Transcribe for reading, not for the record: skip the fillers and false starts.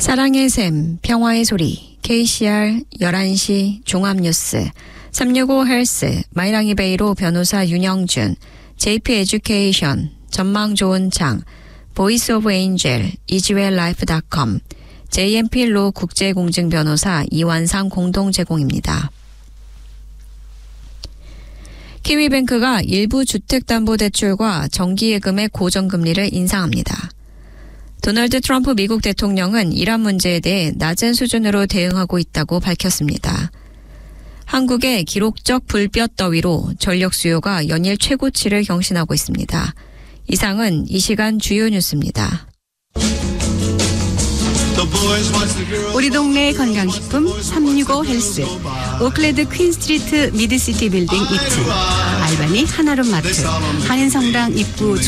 사랑의 샘, 평화의 소리, KCR 11시 종합뉴스, 365 헬스, 마이랑이 베이로 변호사 윤영준, JP 에듀케이션, 전망 좋은 창, 보이스 오브 에인젤, 이지웰라이프.com, JMP로 국제공증변호사 이완상 공동 제공입니다. 키위뱅크가 일부 주택담보대출과 정기예금의 고정금리를 인상합니다. 도널드 트럼프 미국 대통령은 이란 문제에 대해 낮은 수준으로 대응하고 있다고 밝혔습니다. 한국의 기록적 불볕 더위로 전력 수요가 연일 최고치를 경신하고 있습니다. 이상은 이 시간 주요 뉴스입니다. 우리 동네 건강식품 365 헬스, 오클레드 퀸스트리트 미드시티 빌딩 2층, 알바니 하나룸 마트, 한인성당 입구